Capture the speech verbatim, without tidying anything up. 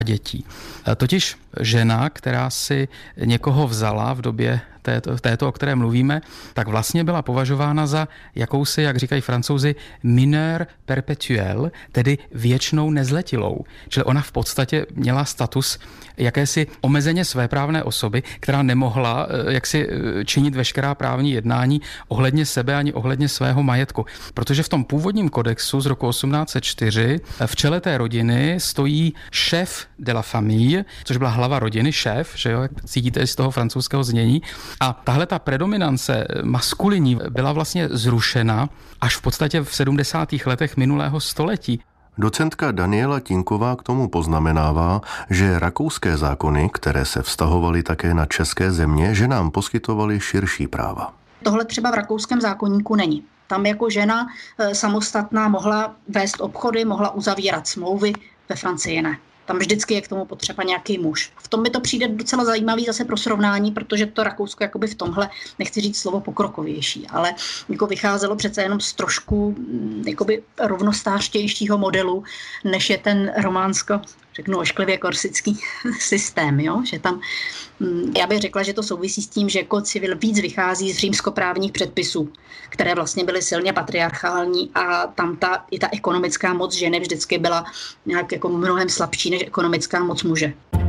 dětí. Totiž žena, která si někoho vzala v době této, této, o které mluvíme, tak vlastně byla považována za jakousi, jak říkají Francouzi, mineur perpetuel, tedy věčnou nezletilou. Čili ona v podstatě měla status jakési omezeně svéprávné osoby, která nemohla jaksi činit veškerá právní jednání ohledně sebe ani ohledně svého majetku. Protože v tom původním kodexu z roku osmnáct set čtyři v čele té rodiny stojí chef de la famille, což byla hlava rodiny, šéf, že jo, jak cítíte z toho francouzského znění. A tahle ta predominance maskulinní byla vlastně zrušena až v podstatě v sedmdesátých letech minulého století. Docentka Daniela Tinková k tomu poznamenává, že rakouské zákony, které se vztahovaly také na české země, že nám poskytovaly širší práva. Tohle třeba v rakouském zákoníku není. Tam jako žena samostatná mohla vést obchody, mohla uzavírat smlouvy, ve Francii ne. Tam vždycky je k tomu potřeba nějaký muž. V tom mi to přijde docela zajímavý zase pro srovnání, protože to Rakousko jakoby v tomhle, nechci říct slovo pokrokovější, ale jako vycházelo přece jenom z trošku jakoby rovnostářtějšího modelu, než je ten románsko, řeknu ošklivě korsický systém, jo? Že tam, já bych řekla, že to souvisí s tím, že kód civil víc vychází z římskoprávních předpisů, které vlastně byly silně patriarchální a tam ta, i ta ekonomická moc ženy vždycky byla nějak jako mnohem slabší než ekonomická moc muže.